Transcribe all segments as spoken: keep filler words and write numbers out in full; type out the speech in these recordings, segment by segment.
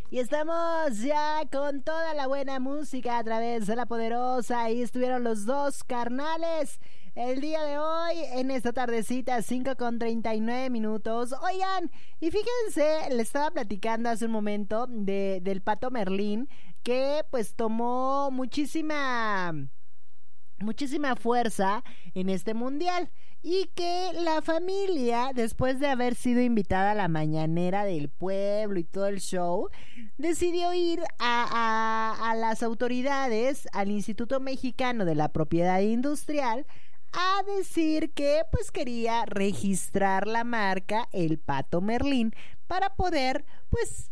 Y estamos ya con toda la buena música a través de La Poderosa. Ahí estuvieron los dos carnales el día de hoy en esta tardecita, cinco con treinta y nueve minutos. Oigan, y fíjense, le estaba platicando hace un momento de, del Pato Merlín, que pues tomó muchísima muchísima fuerza en este mundial, y que la familia, después de haber sido invitada a la mañanera del pueblo y todo el show, decidió ir a, a, a las autoridades, al Instituto Mexicano de la Propiedad Industrial, a decir que pues quería registrar la marca El Pato Merlín para poder pues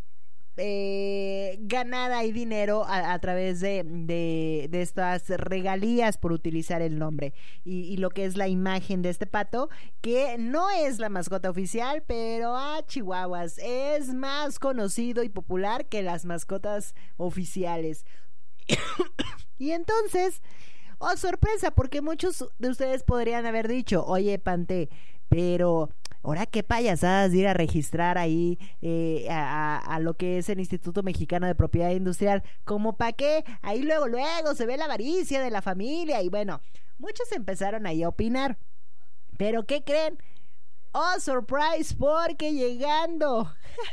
eh, ganar ahí dinero a, a través de, de, de estas regalías por utilizar el nombre y, y lo que es la imagen de este pato, que no es la mascota oficial, pero a ah, chihuahuas, es más conocido y popular que las mascotas oficiales. Y entonces, oh sorpresa, porque muchos de ustedes podrían haber dicho, oye Pante, pero ahora qué payasadas de ir a registrar ahí eh, a, a, a lo que es el Instituto Mexicano de Propiedad Industrial, como pa' qué, ahí luego luego se ve la avaricia de la familia. Y bueno, muchos empezaron ahí a opinar, pero ¿qué creen? Oh, surprise, porque llegando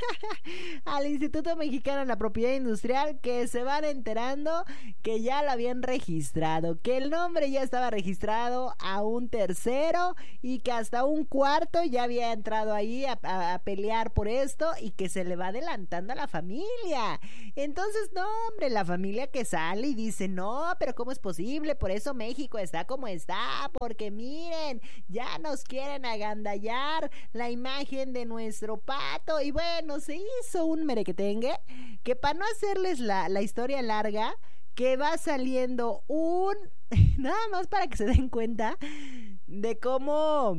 al Instituto Mexicano de la Propiedad Industrial, que se van enterando que ya lo habían registrado, que el nombre ya estaba registrado a un tercero y que hasta un cuarto ya había entrado ahí a, a, a pelear por esto, y que se le va adelantando a la familia. Entonces, no, hombre, la familia que sale y dice, no, pero ¿cómo es posible? Por eso México está como está, porque miren, ya nos quieren agandallar la imagen de nuestro pato. Y bueno, se hizo un merequetengue que, para no hacerles la, la historia larga, que va saliendo un nada más para que se den cuenta de cómo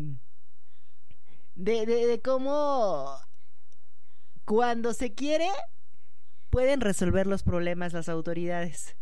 de, de, de cómo cuando se quiere pueden resolver los problemas las autoridades.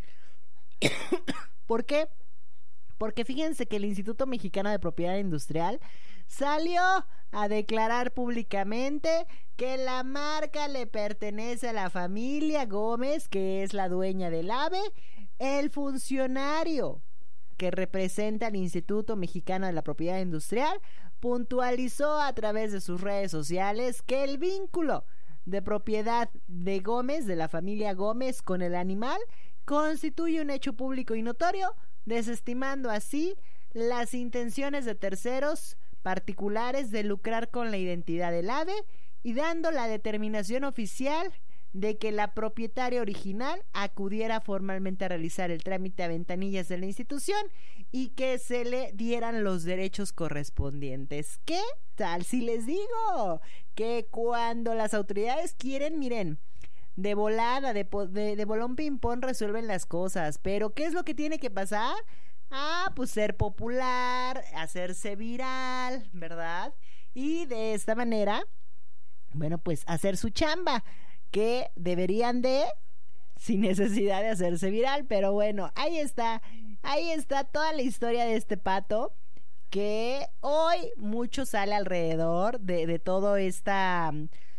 ¿Por qué? Porque fíjense que el Instituto Mexicano de Propiedad Industrial salió a declarar públicamente que la marca le pertenece a la familia Gómez, que es la dueña del ave. El funcionario que representa al Instituto Mexicano de la Propiedad Industrial puntualizó a través de sus redes sociales que el vínculo de propiedad de Gómez, de la familia Gómez, con el animal constituye un hecho público y notorio, desestimando así las intenciones de terceros particulares de lucrar con la identidad del ave, y dando la determinación oficial de que la propietaria original acudiera formalmente a realizar el trámite a ventanillas de la institución y que se le dieran los derechos correspondientes. ¿Qué tal si les digo que cuando las autoridades quieren, miren, de volada, de, de, de bolón ping-pong resuelven las cosas? Pero ¿qué es lo que tiene que pasar? Ah, pues ser popular, hacerse viral, ¿verdad? Y de esta manera, bueno, pues hacer su chamba, que deberían de, sin necesidad de hacerse viral. Pero bueno, ahí está, ahí está toda la historia de este pato, que hoy mucho sale alrededor de, de todo esta...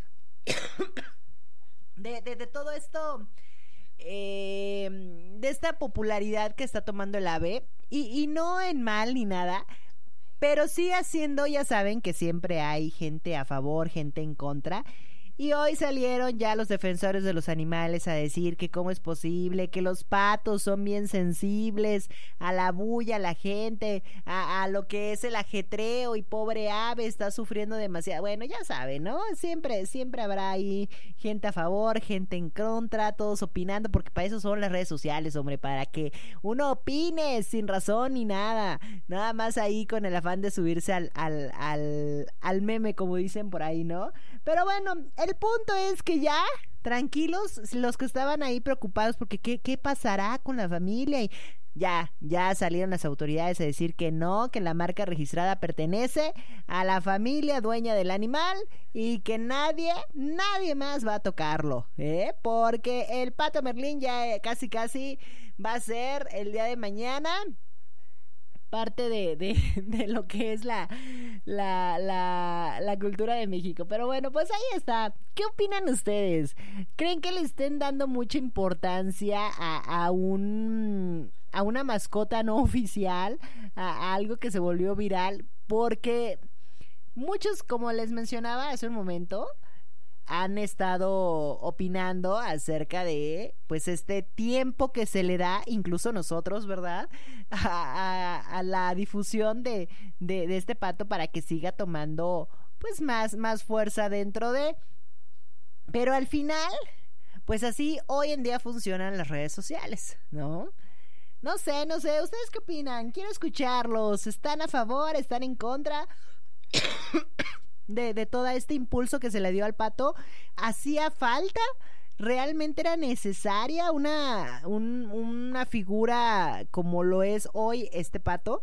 de, de, de todo esto... Eh, de esta popularidad que está tomando el ave, y, y no en mal ni nada, pero sí haciendo, ya saben que siempre hay gente a favor, gente en contra, y hoy salieron ya los defensores de los animales a decir que cómo es posible, que los patos son bien sensibles a la bulla, a la gente, a, a lo que es el ajetreo, y pobre ave está sufriendo demasiado. Bueno, ya saben, ¿no? Siempre, siempre habrá ahí gente a favor, gente en contra, todos opinando, porque para eso son las redes sociales, hombre, para que uno opine sin razón ni nada, nada más ahí con el afán de subirse al, al, al, al meme, como dicen por ahí, ¿no? Pero bueno, el punto es que ya, tranquilos, los que estaban ahí preocupados porque qué, qué pasará con la familia, y ya, ya salieron las autoridades a decir que no, que la marca registrada pertenece a la familia dueña del animal y que nadie, nadie más va a tocarlo, ¿eh? Porque el Pato Merlín ya casi casi va a ser el día de mañana parte de, de, de lo que es la, la, la, la cultura de México. Pero bueno, pues ahí está. ¿Qué opinan ustedes? ¿Creen que le estén dando mucha importancia a, a un a una mascota no oficial, a, a algo que se volvió viral? Porque muchos, como les mencionaba hace un momento, han estado opinando acerca de pues este tiempo que se le da, incluso nosotros, ¿verdad? A, a, a la difusión de, de, de este pato para que siga tomando pues más, más fuerza dentro de... Pero al final, pues así hoy en día funcionan las redes sociales, ¿no? No sé, no sé, ¿ustedes qué opinan? Quiero escucharlos. ¿Están a favor? ¿Están en contra? De, de todo este impulso que se le dio al pato. ¿Hacía falta? ¿Realmente era necesaria una, un, una figura como lo es hoy este pato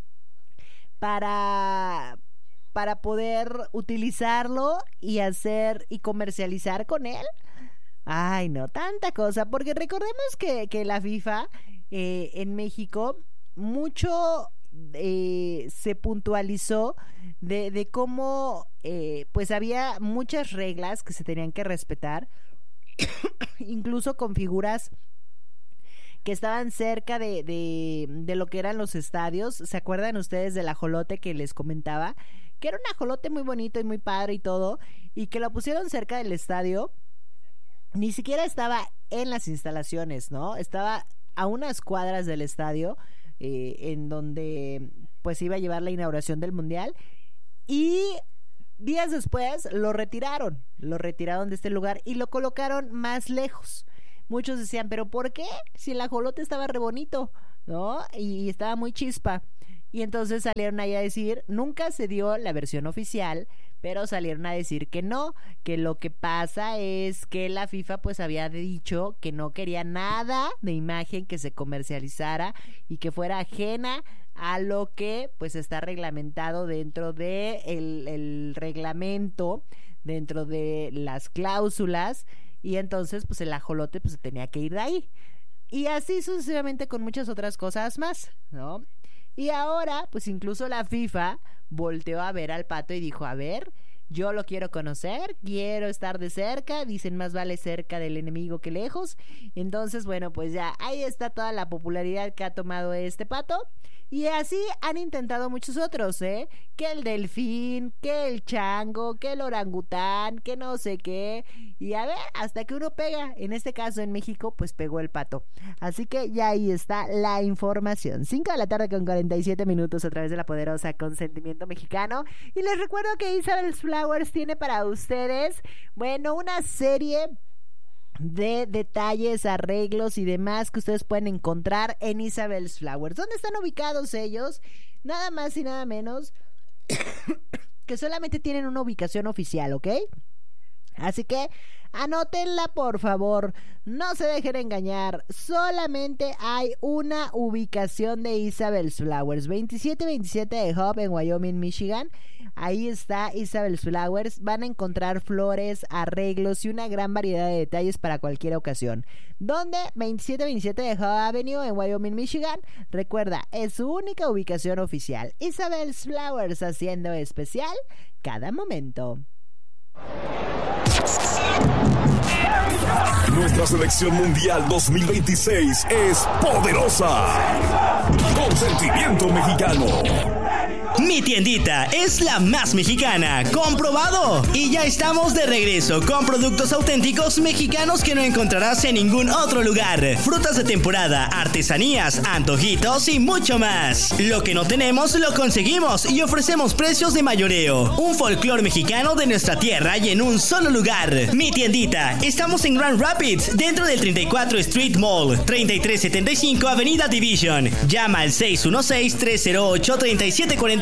para, para poder utilizarlo y hacer y comercializar con él? Ay, no, tanta cosa, porque recordemos que, que la FIFA eh, en México mucho eh, se puntualizó de, de cómo eh, pues había muchas reglas que se tenían que respetar, incluso con figuras que estaban cerca de, de, de lo que eran los estadios. ¿Se acuerdan ustedes del ajolote que les comentaba? Que era un ajolote muy bonito y muy padre y todo, y que lo pusieron cerca del estadio. Ni siquiera estaba en las instalaciones, ¿no? Estaba a unas cuadras del estadio, eh, en donde pues iba a llevar la inauguración del Mundial, y días después lo retiraron, lo retiraron de este lugar y lo colocaron más lejos. Muchos decían, ¿pero por qué? Si el ajolote estaba re bonito, ¿no? Y estaba muy chispa. Y entonces salieron ahí a decir, nunca se dio la versión oficial, pero salieron a decir que no, que lo que pasa es que la FIFA pues había dicho que no quería nada de imagen que se comercializara y que fuera ajena a lo que pues está reglamentado dentro de el, el reglamento, dentro de las cláusulas, y entonces pues el ajolote pues se tenía que ir de ahí. Y así sucesivamente con muchas otras cosas más, ¿no? Y ahora, pues incluso la FIFA volteó a ver al pato y dijo, a ver, yo lo quiero conocer, quiero estar de cerca, dicen más vale cerca del enemigo que lejos. Entonces, bueno, pues ya ahí está toda la popularidad que ha tomado este pato. Y así han intentado muchos otros, ¿eh? Que el delfín, que el chango, que el orangután, que no sé qué. Y a ver, hasta que uno pega. En este caso en México, pues pegó el pato. Así que ya ahí está la información. cinco de la tarde con cuarenta y siete minutos a través de la poderosa Consentimiento Mexicano. Y les recuerdo que Isabel's Flowers tiene para ustedes, bueno, una serie de detalles, arreglos y demás que ustedes pueden encontrar en Isabel's Flowers. ¿Dónde están ubicados ellos? Nada más y nada menos que solamente tienen una ubicación oficial, ¿ok? Así que anótenla, por favor, no se dejen engañar. Solamente hay una ubicación de Isabel's Flowers, veintisiete veintisiete de Hub en Wyoming, Michigan. Ahí está Isabel's Flowers. Van a encontrar flores, arreglos y una gran variedad de detalles para cualquier ocasión. ¿Dónde? veintisiete veintisiete de Hub Avenue en Wyoming, Michigan. Recuerda, es su única ubicación oficial. Isabel's Flowers, haciendo especial cada momento. Nuestra selección mundial dos mil veintiséis es poderosa. Consentimiento Mexicano. Mi tiendita es la más mexicana, comprobado. Y ya estamos de regreso con productos auténticos mexicanos que no encontrarás en ningún otro lugar. Frutas de temporada, artesanías, antojitos y mucho más. Lo que no tenemos lo conseguimos y ofrecemos precios de mayoreo. Un folclore mexicano de nuestra tierra y en un solo lugar. Mi tiendita, estamos en Grand Rapids, dentro del treinta y cuatro Street Mall, treinta y tres setenta y cinco Avenida Division. Llama al seis uno seis, tres cero ocho, tres siete cuatro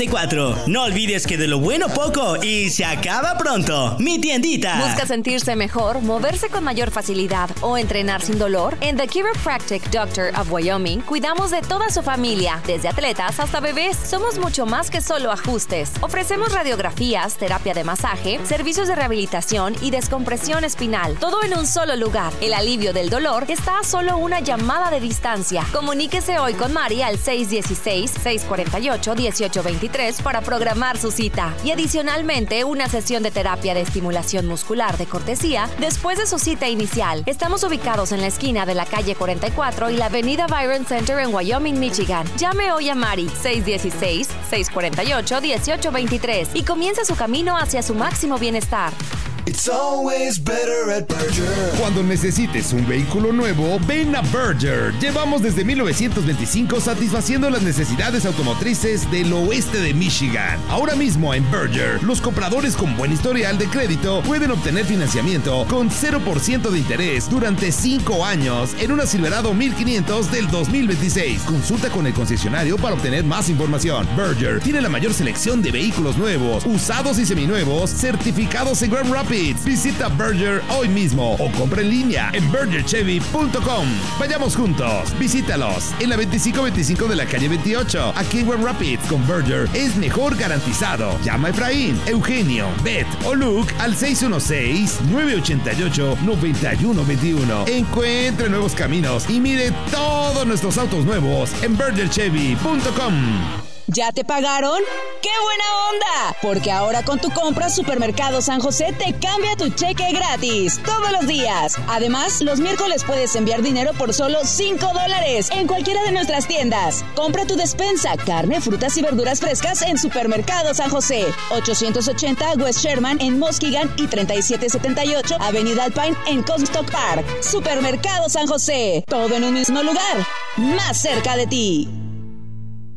cuarenta y cuatro. No olvides que de lo bueno poco y se acaba pronto. Mi tiendita. ¿Busca sentirse mejor, moverse con mayor facilidad o entrenar sin dolor? En The Chiropractic Doctor of Wyoming cuidamos de toda su familia, desde atletas hasta bebés. Somos mucho más que solo ajustes. Ofrecemos radiografías, terapia de masaje, servicios de rehabilitación y descompresión espinal. Todo en un solo lugar. El alivio del dolor está a solo una llamada de distancia. Comuníquese hoy con Mari al seis uno seis, seis cuatro ocho, uno ocho dos tres para programar su cita. Y adicionalmente, una sesión de terapia de estimulación muscular de cortesía después de su cita inicial. Estamos ubicados en la esquina de la calle cuarenta y cuatro y la avenida Byron Center en Wyoming, Michigan. Llame hoy a Mari seis uno seis, seis cuatro ocho, uno ocho dos tres y comience su camino hacia su máximo bienestar. It's always better at Berger. Cuando necesites un vehículo nuevo, ven a Berger. Llevamos desde mil novecientos veinticinco satisfaciendo las necesidades automotrices del oeste de Michigan. Ahora mismo en Berger, los compradores con buen historial de crédito pueden obtener financiamiento con cero por ciento de interés durante cinco años en una Silverado mil quinientos del dos mil veintiséis. Consulta con el concesionario para obtener más información. Berger tiene la mayor selección de vehículos nuevos, usados y seminuevos, certificados en Grand Rapids. Visita Berger hoy mismo o compra en línea en berger chevy punto com. Vayamos juntos. Visítalos en la veinticinco veinticinco de la calle veintiocho, aquí en Grand Rapids. Con Berger es mejor garantizado. Llama a Efraín, Eugenio, Beth o Luke al seis uno seis, nueve ocho ocho, nueve uno dos uno. Encuentre nuevos caminos y mire todos nuestros autos nuevos en berger chevy punto com. ¿Ya te pagaron? ¡Qué buena onda! Porque ahora con tu compra Supermercado San José te cambia tu cheque gratis todos los días. Además, los miércoles puedes enviar dinero por solo cinco dólares en cualquiera de nuestras tiendas. Compra tu despensa, carne, frutas y verduras frescas en Supermercado San José. ochocientos ochenta West Sherman en Muskegon y treinta y siete setenta y ocho Avenida Alpine en Comstock Park. Supermercado San José. Todo en un mismo lugar. Más cerca de ti.